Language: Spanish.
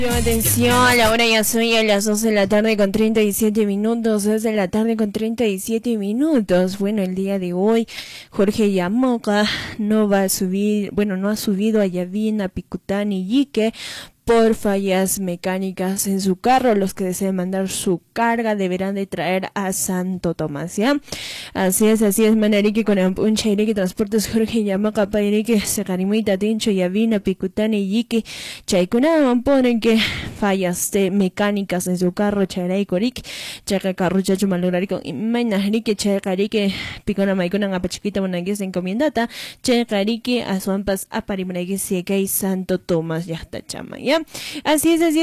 Atención, la hora ya son a las 12 de la tarde con 37 minutos, 2 de la tarde con 37 minutos. Bueno, el día de hoy Jorge Yamoca no va a subir, bueno, no ha subido a Yavin, a Picután y Yique por fallas mecánicas en su carro. Los que deseen mandar su carga deberán de traer a Santo Tomás, ¿ya? Así es, Manarique con un chairique transportes Jorge Yamoca pairique Secarimita Tincho Yavina Picután y Yique Chaikuna ponen que fallas mecánicas en su carro chairai corik chaca carro chacho malorarico imainarique chaicarique picona maicona apachiquita monagues encomiendata chaicarique a su ampas aparimonagui Santo Tomás ya está chama, ¿ya? Así es,